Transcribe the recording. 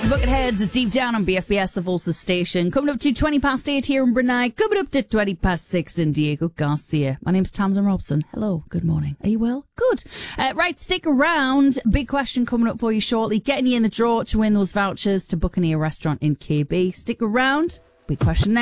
the Bucketheads. It's Deep Down on BFBS, the Volsa station. Coming up to 20 past 8 here in Brunei. Coming up to 20 past 6 in Diego Garcia. My name's Tamsin Robson. Hello, good morning. Are you well? Good. Right, stick around. Big question coming up for you shortly. Getting you in the draw to win those vouchers to Buccaneer Restaurant in KB. Stick around. Big question now.